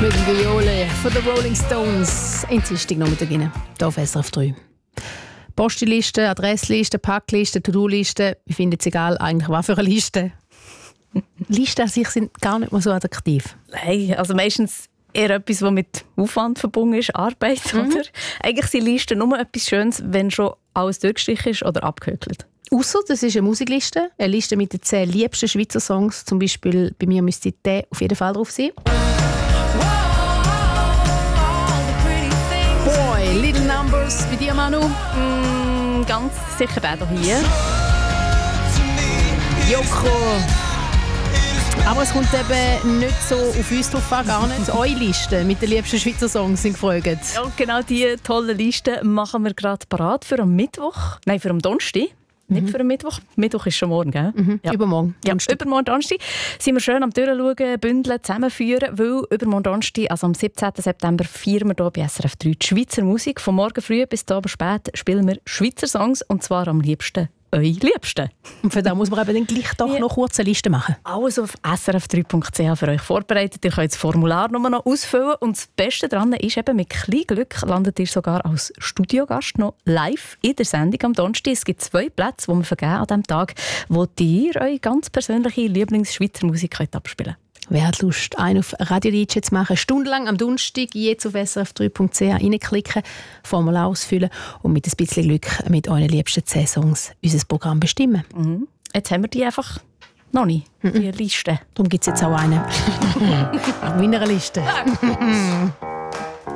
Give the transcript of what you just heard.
Mit dem Viole von den Rolling Stones. Dienstag noch mit drin. Hier auf SRF 3. Postliste, Adressliste, Packliste, To-Do-Liste. Ich finde es egal, eigentlich was für eine Liste. Listen an sich sind gar nicht mehr so attraktiv. Nein, also meistens eher etwas, das mit Aufwand verbunden ist, Arbeit. Oder? Eigentlich sind Listen nur etwas Schönes, wenn schon alles durchgestrichen ist oder abgehökelt. Ausser, das ist eine Musikliste. Eine Liste mit den 10 liebsten Schweizer Songs. Zum Beispiel bei mir müsste der auf jeden Fall drauf sein. Boy, Little Numbers. Bei dir, Manu? Ganz sicher der hier. Joko. Aber es kommt eben nicht so auf uns drauf an, gar nicht. Eure Liste mit den liebsten Schweizer Songs sind gefragt. Ja, genau diese tolle Liste machen wir gerade parat für am Mittwoch. Nein, für am Donnerstag. Nicht für den Mittwoch. Mittwoch ist schon morgen, gell? Ja. Übermorgen. Ja, übermorgen Donnerstag sind wir schön am Durchschauen, bündeln, zusammenführen, weil übermorgen Donnerstag, also am 17. September, feiern wir hier bei SRF 3 die Schweizer Musik. Von morgen früh bis abend spät spielen wir Schweizer Songs, und zwar am liebsten eure Liebsten. Und für das muss man eben dann gleich doch noch kurz eine Liste machen. Alles auf srf3.ch für euch vorbereitet. Ihr könnt das Formular nur noch ausfüllen. Und das Beste daran ist eben, mit kleinem Glück landet ihr sogar als Studiogast noch live in der Sendung am Donnerstag. Es gibt 2 Plätze, die wir vergeben an diesem Tag, wo ihr eure ganz persönliche Lieblings-Schweizer Musik abspielen könnt. Wer hat Lust, einen auf Radio-DJ zu machen? Stundenlang am Donnerstag, jetzt auf srf3.ch reinklicken, Formular ausfüllen und mit ein bisschen Glück mit euren liebsten 10 Songs unser Programm bestimmen. Jetzt haben wir die einfach noch nicht, die Liste. Darum gibt es jetzt auch eine. Eine Liste.